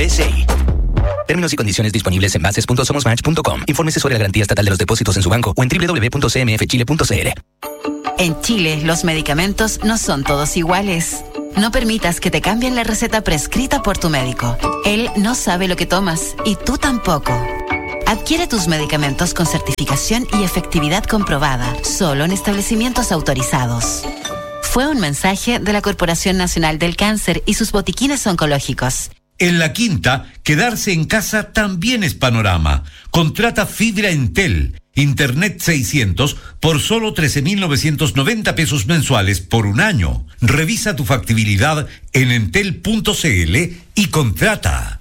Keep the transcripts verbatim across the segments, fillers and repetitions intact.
S I. Términos y condiciones disponibles en bases punto somos match punto com. Infórmese sobre la garantía estatal de los depósitos en su banco o en doble u doble u doble u punto c m f chile punto c l. En Chile, los medicamentos no son todos iguales. No permitas que te cambien la receta prescrita por tu médico. Él no sabe lo que tomas y tú tampoco. Adquiere tus medicamentos con certificación y efectividad comprobada, solo en establecimientos autorizados. Fue un mensaje de la Corporación Nacional del Cáncer y sus botiquines oncológicos. En La Quinta, quedarse en casa también es panorama. Contrata fibra Entel, Internet seiscientos por solo trece mil novecientos noventa pesos mensuales por un año. Revisa tu factibilidad en entel punto c l y contrata.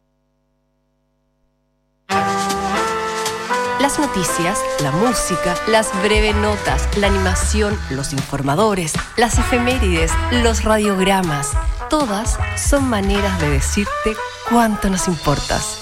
Las noticias, la música, las breves notas, la animación, los informadores, las efemérides, los radiogramas, todas son maneras de decirte cuánto nos importas.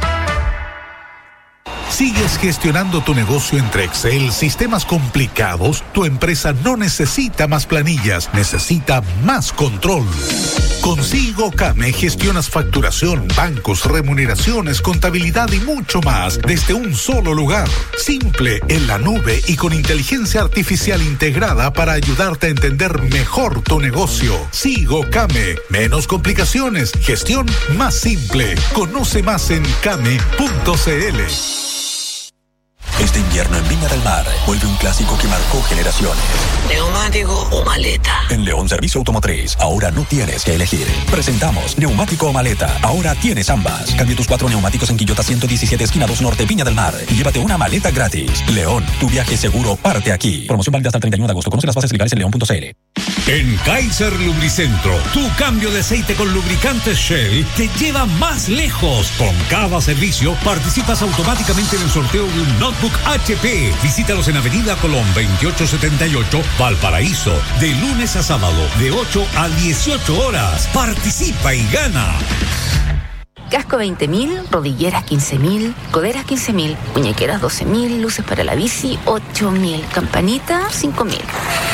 ¿Sigues gestionando tu negocio entre Excel, sistemas complicados? Tu empresa no necesita más planillas, necesita más control. Con SigoCame gestionas facturación, bancos, remuneraciones, contabilidad y mucho más desde un solo lugar. Simple, en la nube y con inteligencia artificial integrada para ayudarte a entender mejor tu negocio. SigoCame. Menos complicaciones, gestión más simple. Conoce más en came punto c l. Este invierno en Viña del Mar vuelve un clásico que marcó generaciones. ¿Neumático o maleta? En León Servicio Automotriz, ahora no tienes que elegir. Presentamos neumático o maleta. Ahora tienes ambas. Cambia tus cuatro neumáticos en Quillota ciento diecisiete, esquina dos Norte, Viña del Mar. Y llévate una maleta gratis. León, tu viaje seguro parte aquí. Promoción válida hasta el treinta y uno de agosto. Conoce las bases legales en león punto c l. En Kaiser Lubricentro, tu cambio de aceite con lubricantes Shell te lleva más lejos. Con cada servicio participas automáticamente en el sorteo de un notebook H P. Visítalos en Avenida Colón veintiocho setenta y ocho, Valparaíso, de lunes a sábado, de ocho a dieciocho horas. Participa y gana. Casco veinte mil, rodilleras quince mil, coderas quince mil, muñequeras doce mil, luces para la bici ocho mil, campanita cinco mil.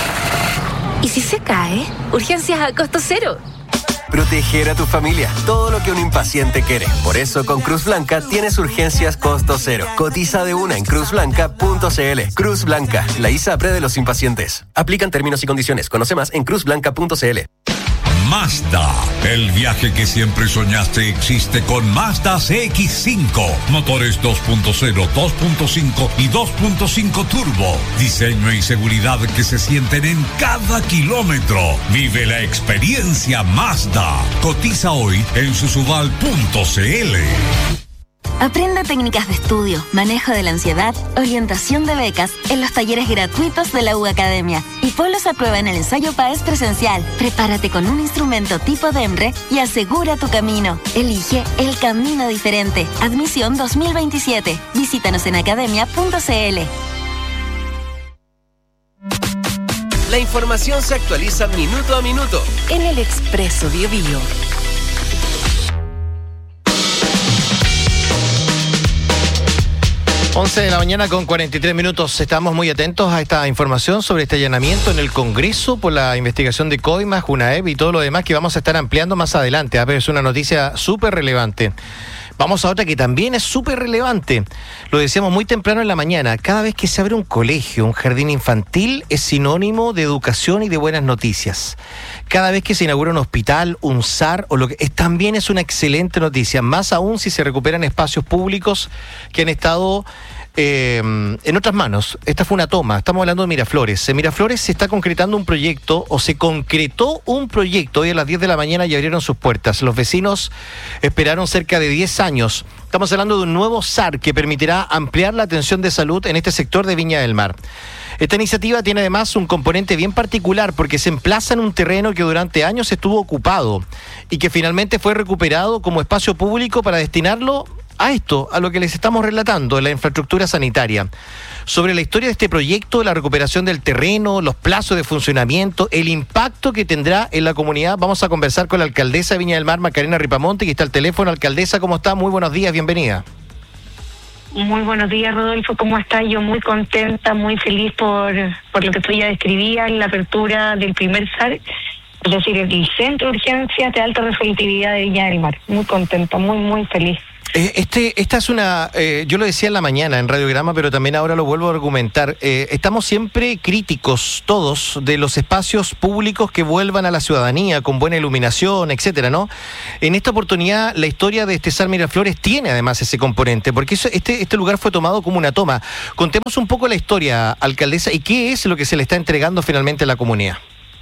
¿Y si se cae? Urgencias a costo cero. Proteger a tu familia, todo lo que un impaciente quiere. Por eso con Cruz Blanca tienes urgencias costo cero. Cotiza de una en cruz blanca punto c l. Cruz Blanca, la ISAPRE de los impacientes. Aplican términos y condiciones. Conoce más en cruz blanca punto c l. Mazda, el viaje que siempre soñaste existe con Mazda C X cinco. Motores dos punto cero, dos punto cinco y dos punto cinco turbo. Diseño y seguridad que se sienten en cada kilómetro. Vive la experiencia Mazda. Cotiza hoy en susubal punto c l. Aprenda técnicas de estudio, manejo de la ansiedad, orientación de becas en los talleres gratuitos de la U Academia. Y ponlos a prueba en el ensayo P A E S presencial. Prepárate con un instrumento tipo DEMRE y asegura tu camino. Elige el camino diferente. Admisión dos mil veintisiete. Visítanos en academia punto c l. La información se actualiza minuto a minuto en el Expreso Bio Bio. once de la mañana con cuarenta y tres minutos. Estamos muy atentos a esta información sobre este allanamiento en el Congreso por la investigación de Coimas, Junaep y todo lo demás que vamos a estar ampliando más adelante. A ver, es una noticia súper relevante. Vamos a otra que también es súper relevante. Lo decíamos muy temprano en la mañana. Cada vez que se abre un colegio, un jardín infantil, es sinónimo de educación y de buenas noticias. Cada vez que se inaugura un hospital, un S A R o lo que es, también es una excelente noticia. Más aún si se recuperan espacios públicos que han estado eh, en otras manos. Esta fue una toma. Estamos hablando de Miraflores. En Miraflores se está concretando un proyecto, o se concretó un proyecto. Hoy a las diez de la mañana ya abrieron sus puertas. Los vecinos esperaron cerca de diez años. Estamos hablando de un nuevo S A R que permitirá ampliar la atención de salud en este sector de Viña del Mar. Esta iniciativa tiene además un componente bien particular porque se emplaza en un terreno que durante años estuvo ocupado y que finalmente fue recuperado como espacio público para destinarlo a esto, a lo que les estamos relatando, la infraestructura sanitaria. Sobre la historia de este proyecto, la recuperación del terreno, los plazos de funcionamiento, el impacto que tendrá en la comunidad, vamos a conversar con la alcaldesa de Viña del Mar, Macarena Ripamonte, que está al teléfono. Alcaldesa, ¿cómo está? Muy buenos días, bienvenida. Muy buenos días, Rodolfo, ¿cómo está? Yo muy contenta, muy feliz por, por lo que tú ya describías, la apertura del primer S A R Es decir, el centro de urgencias de alta resolutividad de Viña del Mar. Muy contenta, muy, muy feliz. Eh, este, esta es una, eh, yo lo decía en la mañana en Radiograma, pero también ahora lo vuelvo a argumentar. Eh, estamos siempre críticos todos de los espacios públicos que vuelvan a la ciudadanía con buena iluminación, etcétera, ¿no? En esta oportunidad, la historia de este S A R Miraflores tiene además ese componente, porque eso, este, este lugar fue tomado como una toma. Contemos un poco la historia, alcaldesa, y qué es lo que se le está entregando finalmente a la comunidad.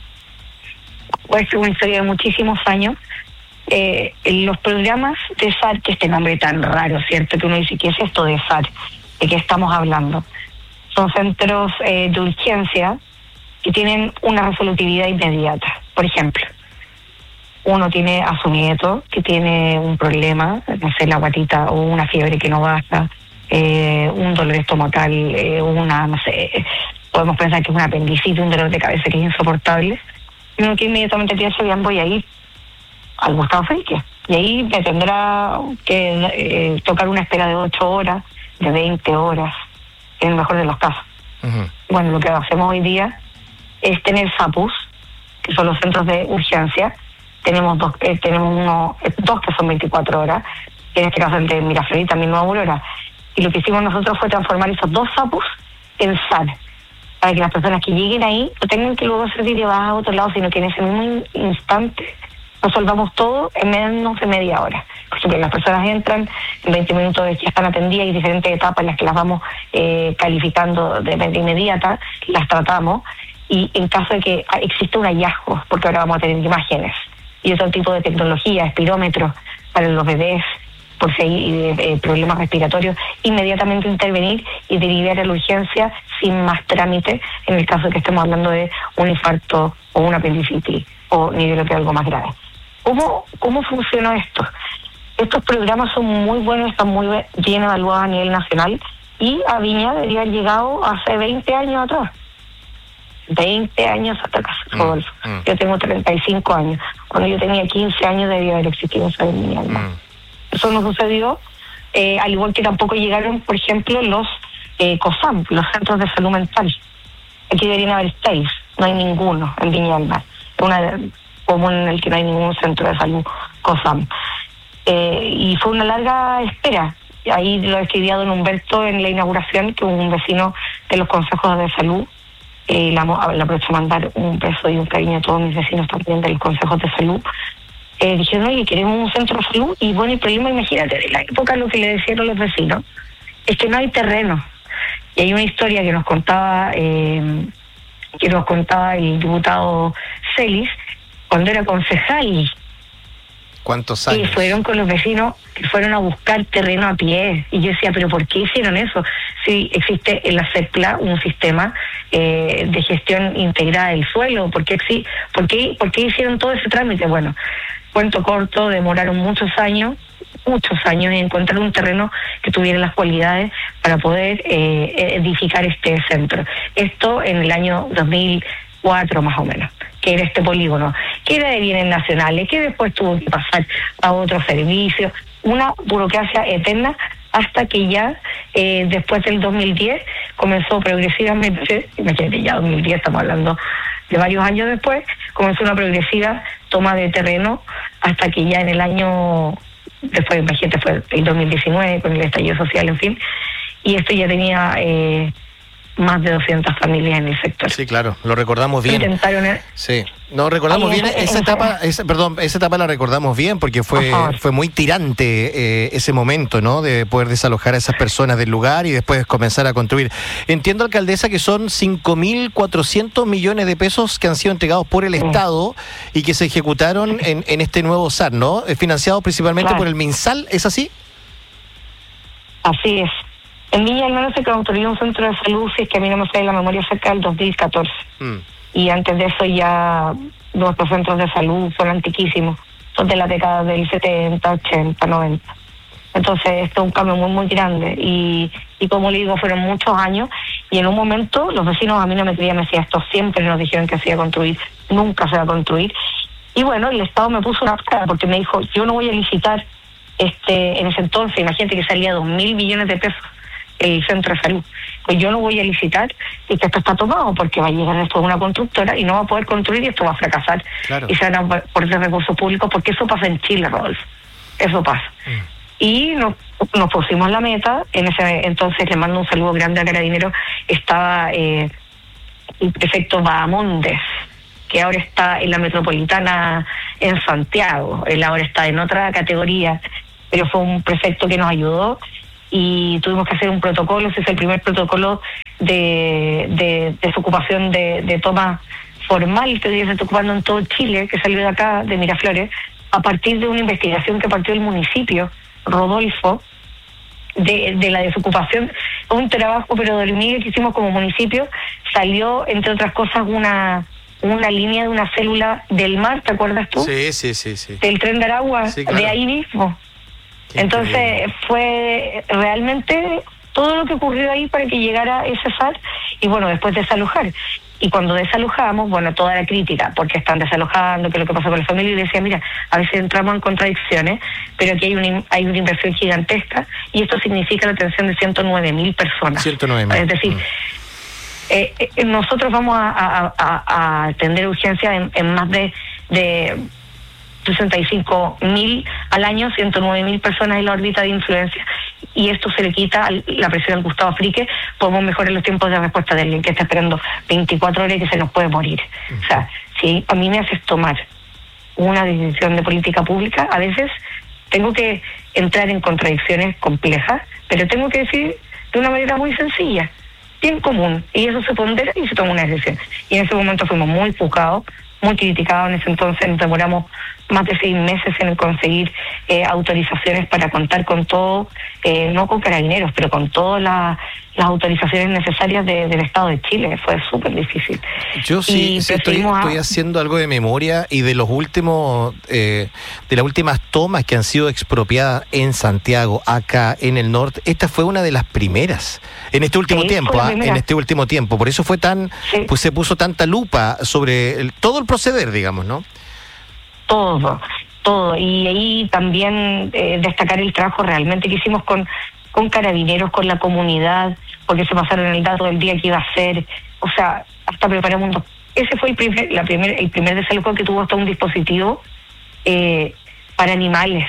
Pues es una historia de muchísimos años. Eh, los programas de S A R, que este nombre tan raro, ¿cierto? Que uno dice, ¿qué es esto de S A R? ¿De qué estamos hablando? Son centros eh, de urgencia que tienen una resolutividad inmediata. Por ejemplo, uno tiene a su nieto que tiene un problema, no sé, la guatita o una fiebre que no baja, eh, un dolor estomacal, eh, una, no sé, podemos pensar que es una apendicitis, un dolor de cabeza que es insoportable. Y uno que inmediatamente piensa, bien, voy a ir al Gustavo Fricke, y ahí me tendrá que eh, tocar una espera de ocho horas, de veinte horas, en el mejor de los casos. Uh-huh. Bueno, lo que hacemos hoy día es tener SAPUS, que son los centros de urgencia. Tenemos dos, eh, tenemos uno, eh, dos que son veinticuatro horas, en este caso el de Miraflores y también Nueva Aurora. Y lo que hicimos nosotros fue transformar esos dos SAPUS en S A R, para que las personas que lleguen ahí no tengan que luego ser llevadas a otro lado, sino que en ese mismo instante resolvamos todo en menos de media hora. Por ejemplo, las personas entran, en veinte minutos ya están atendidas, y diferentes etapas en las que las vamos eh, calificando de, de inmediata, las tratamos, y en caso de que exista un hallazgo, porque ahora vamos a tener imágenes y otro tipo de tecnología, espirómetros para los bebés, por si hay eh, problemas respiratorios, inmediatamente intervenir y derivar a la urgencia sin más trámite, en el caso de que estemos hablando de un infarto o una apendicitis o ni de lo que algo más grave. ¿Cómo, ¿Cómo funciona esto? Estos programas son muy buenos, están muy bien evaluados a nivel nacional, y a Viña debería haber llegado hace veinte años atrás. veinte años atrás, Rodolfo. Mm, mm. Yo tengo treinta y cinco años. Cuando yo tenía quince años debía haber existido esa Viña. Mm. Eso no sucedió, eh, al igual que tampoco llegaron, por ejemplo, los eh, COSAM, los centros de salud mental. Aquí deberían haber seis, no hay ninguno en Viña del Mar. Una común en el que no hay ningún centro de salud COSAM. Eh, y fue una larga espera. Ahí lo escribía don Humberto en la inauguración, que un vecino de los consejos de salud. Eh, le aprovecho a mandar un beso y un cariño a todos mis vecinos también de los consejos de salud. Eh, dijeron, oye, queremos un centro de salud. Y bueno, el problema, imagínate, de la época lo que le decían los vecinos es que no hay terreno. Y hay una historia que nos contaba eh, que nos contaba el diputado Celis cuando era concejal. ¿Cuántos años? Y fueron con los vecinos que fueron a buscar terreno a pie. Y yo decía, ¿pero por qué hicieron eso? Si existe en la CEPLA un sistema eh, de gestión integrada del suelo, ¿por qué, por qué, por qué hicieron todo ese trámite? Bueno, cuento corto, demoraron muchos años, muchos años en encontrar un terreno que tuviera las cualidades para poder eh, edificar este centro. Esto en el año dos mil cuatro más o menos, que era este polígono, que era de bienes nacionales, que después tuvo que pasar a otros servicios, una burocracia eterna, hasta que ya eh, después del dos mil diez comenzó progresivamente, imagínate, ya dos mil diez estamos hablando de varios años después, comenzó una progresiva toma de terreno, hasta que ya en el año, después imagínate, fue el dos mil diecinueve con el estallido social, en fin, y esto ya tenía eh, más de doscientas familias en el sector. Sí, claro, lo recordamos bien. Intentaron... Sí, no, recordamos bien esa, esa etapa, esa, perdón, esa etapa la recordamos bien porque fue fue muy tirante eh, ese momento, ¿no? De poder desalojar a esas personas del lugar y después comenzar a construir. Entiendo, alcaldesa, que son cinco mil cuatrocientos millones de pesos que han sido entregados por el sí. Estado y que se ejecutaron en, en este nuevo S A R, ¿no? Financiado principalmente claro. por el MinSal, ¿es así? Así es. En Viña del Mar se construyó un centro de salud, si es que a mí no me falla la memoria, cerca del dos mil catorce. Mm. Y antes de eso ya nuestros centros de salud son antiquísimos, son de la década del setenta, ochenta, noventa. Entonces esto es un cambio muy, muy grande. Y, y como le digo, fueron muchos años. Y en un momento los vecinos a mí no me creían, me decían, esto siempre nos dijeron que se iba a construir, nunca se va a construir. Y bueno, el Estado me puso una cara porque me dijo, yo no voy a licitar, este en ese entonces, imagínate que salía dos mil millones de pesos el centro de salud. Pues yo no voy a licitar y que esto está tomado porque va a llegar después una constructora y no va a poder construir y esto va a fracasar. Claro. Y se van a poner recursos públicos porque eso pasa en Chile, Rodolfo. Eso pasa. Mm. Y nos, nos pusimos la meta, en ese entonces le mando un saludo grande a Carabineros, estaba eh, el prefecto Bahamondes, que ahora está en la metropolitana en Santiago, él ahora está en otra categoría, pero fue un prefecto que nos ayudó y tuvimos que hacer un protocolo, ese es el primer protocolo de, de desocupación de, de toma formal que hoy se está ocupando en todo Chile, que salió de acá, de Miraflores, a partir de una investigación que partió del municipio, Rodolfo, de, de la desocupación, un trabajo pero de hormiga que hicimos como municipio, salió entre otras cosas una una línea de una célula del mar, ¿te acuerdas tú? Sí, sí, sí, sí. Del Tren de Aragua, sí, claro. De ahí mismo. Qué Entonces increíble. Fue realmente todo lo que ocurrió ahí para que llegara ese S A R y bueno, después desalojar. Y cuando desalojamos, bueno, toda la crítica, porque están desalojando, que es lo que pasa con la familia, y decía, mira, a veces entramos en contradicciones, pero aquí hay una, hay una inversión gigantesca y esto significa la atención de ciento nueve mil personas. ciento nueve mil. Es decir, mm. eh, eh, nosotros vamos a, a, a, a atender urgencias en, en más de, de sesenta y cinco mil al año, ciento nueve mil personas en la órbita de influencia, y esto se le quita la presión al Gustavo Frique, podemos mejorar los tiempos de respuesta de alguien que está esperando veinticuatro horas y que se nos puede morir. Uh-huh. O sea, si a mí me haces tomar una decisión de política pública, a veces tengo que entrar en contradicciones complejas, pero tengo que decir de una manera muy sencilla, bien común, y eso se pondera y se toma una decisión. Y en ese momento fuimos muy juzgados, muy criticados. En ese entonces nos demoramos más de seis meses en conseguir eh, autorizaciones para contar con todo, eh, no con Carabineros, pero con todas la, las autorizaciones necesarias de, del Estado de Chile. Fue súper difícil. Yo sí, sí estoy, a... estoy haciendo algo de memoria y de los últimos, eh, de las últimas tomas que han sido expropiadas en Santiago, acá en el norte, esta fue una de las primeras en este último sí, tiempo, ¿eh? en este último tiempo. Por eso fue tan, sí. pues se puso tanta lupa sobre el, todo el proceder, digamos, ¿no? Todo, todo. Y ahí también eh, destacar el trabajo realmente que hicimos con, con Carabineros, con la comunidad, porque se pasaron el dato del día que iba a ser. O sea, hasta preparamos un... Ese fue el primer, la primer, el primer desalojo que tuvo hasta un dispositivo eh, para animales,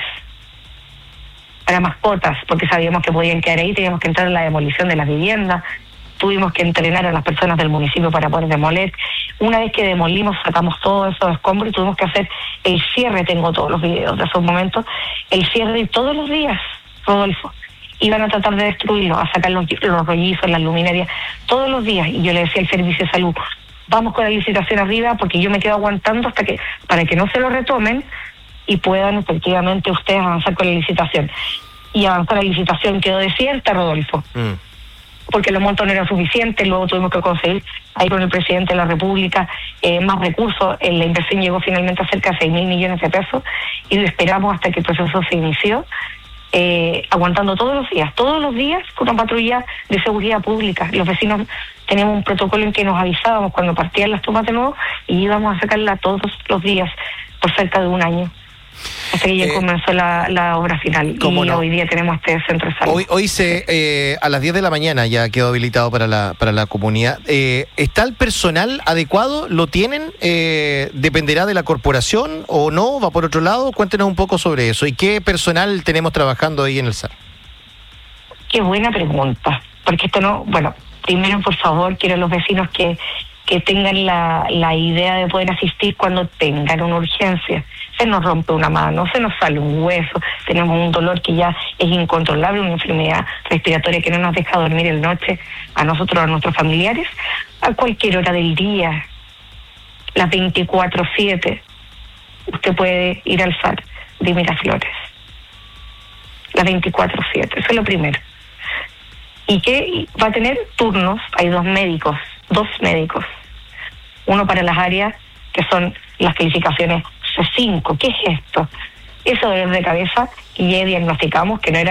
para mascotas, porque sabíamos que podían quedar ahí, teníamos que entrar en la demolición de las viviendas, tuvimos que entrenar a las personas del municipio para poder demoler. Una vez que demolimos, sacamos todos esos escombros y tuvimos que hacer el cierre, tengo todos los videos de esos momentos, el cierre todos los días, Rodolfo. Iban a tratar de destruirlo, a sacar los, los rollizos, las luminarias, todos los días. Y yo le decía al Servicio de Salud, vamos con la licitación arriba, porque yo me quedo aguantando hasta que, para que no se lo retomen y puedan efectivamente ustedes avanzar con la licitación. Y avanzar la licitación quedó desierta, Rodolfo. Mm. Porque los montos no eran suficientes, luego tuvimos que conseguir ahí con el presidente de la República eh, más recursos. Eh, la inversión llegó finalmente a cerca de seis mil millones de pesos y lo esperamos hasta que el proceso se inició, eh, aguantando todos los días, todos los días con una patrulla de seguridad pública. Los vecinos teníamos un protocolo en que nos avisábamos cuando partían las tomas de nuevo y íbamos a sacarla todos los días por cerca de un año. Hasta que ya eh, comenzó la, la obra final y no? hoy día tenemos este centro de salud. Hoy, hoy se, eh, a las diez de la mañana ya quedó habilitado para la para la comunidad. Eh, ¿Está el personal adecuado? ¿Lo tienen? Eh, ¿Dependerá de la corporación o no? ¿Va por otro lado? Cuéntenos un poco sobre eso. ¿Y qué personal tenemos trabajando ahí en el S A R? Qué buena pregunta, porque esto no... Bueno, primero, por favor, quiero a los vecinos que, que tengan la, la idea de poder asistir cuando tengan una urgencia. Se nos rompe una mano, se nos sale un hueso, tenemos un dolor que ya es incontrolable, una enfermedad respiratoria que no nos deja dormir en la noche, a nosotros, a nuestros familiares, a cualquier hora del día, las veinticuatro siete, usted puede ir al S A R de Miraflores, las veinticuatro siete, eso es lo primero. ¿Y qué va a tener? Turnos, hay dos médicos, dos médicos, uno para las áreas que son las calificaciones C cinco. ¿Qué es esto? Eso dolor de cabeza que ya diagnosticamos que no era